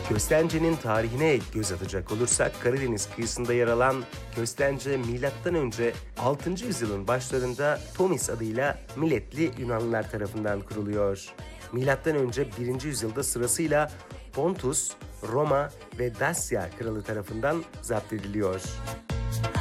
Köstence'nin tarihine göz atacak olursak Karadeniz kıyısında yer alan Köstence M.Ö. 6. yüzyılın başlarında Tomis adıyla Miletli Yunanlılar tarafından kuruluyor. M.Ö. 1. yüzyılda sırasıyla Pontus, Roma ve Dasya kralı tarafından zapt ediliyor.